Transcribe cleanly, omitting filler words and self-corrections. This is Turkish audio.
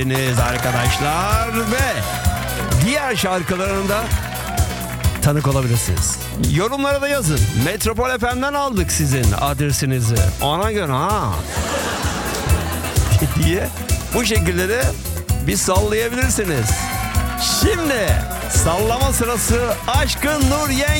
arkadaşlar ve diğer şarkılarında tanık olabilirsiniz. Yorumlara da yazın. Metropol FM'den aldık sizin adresinizi. Ona göre diye bu şekilde de bir sallayabilirsiniz. Şimdi sallama sırası Aşkın Nur Yenge.